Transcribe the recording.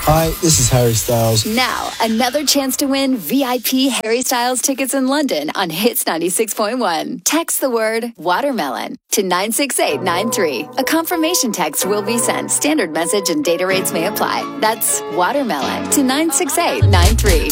Hi, this is Harry Styles. Now, another chance to win VIP Harry Styles tickets in London on Hits 96.1. Text the word watermelon to 96893. A confirmation text will be sent. Standard message and data rates may apply. That's watermelon to 96893.